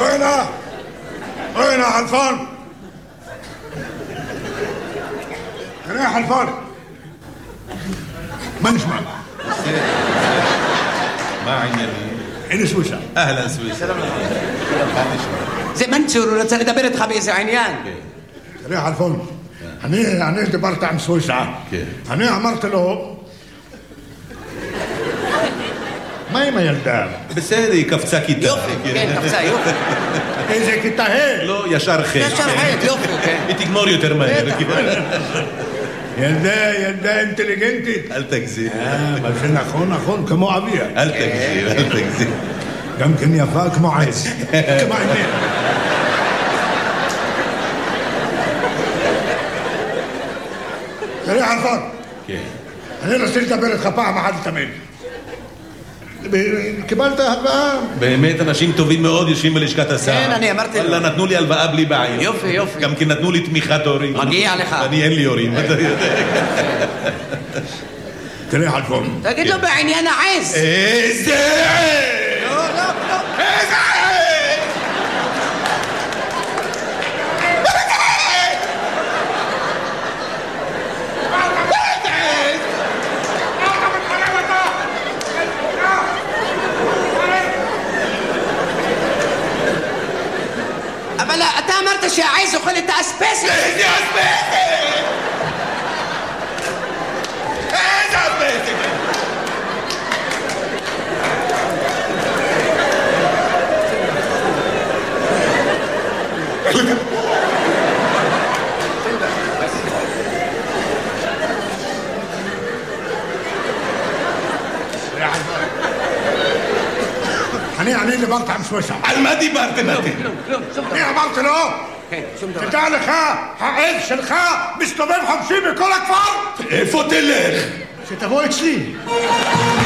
وين حلفان؟ انا حلفان ما نسمع ما عندي هنا سويسرا. اهلا سويسرا. زي ما انت اذا دبرت خبيث عينيان انا حلفان انا دبرت عن سويسرا. انا عمرت له ما يلدام بس هذه كفتاكي يوفي كان كفسا يوفي إذا كنت هيك لو يشار خير يشار حيط يوفي كان بتجموريو ترماني يلدا انتليجنتي التكزي بس اخون كمو عبيه التكزي يمكن يفاك مو عايز كما عينين يا حلفان انا رسلت بيرت خفاء مع حد تمين קיבלת הלוואה. באמת אנשים טובים מאוד יושבים בלשכת השר. כן, אני אמרתי לו. נתנו לי הלוואה בלי בעיה. יופי. גם כי נתנו לי תמיכת הורים. מגיע לך. אני אין לי הורים. תראה חלפון. תגיד לו בעניין העז. איזה עז! לא. איזה עז! אבל אתה אמרת שהעז אוכל את האספסת. איזה אספסת? איזה אספסת? אני דיברת עם סוויסה. על מה דיברתם אתם? אני אמרתי לו, תדע לך, העז שלך מסתובב חופשי בכל הכפר. איפה תלך? שתבוא אצלי.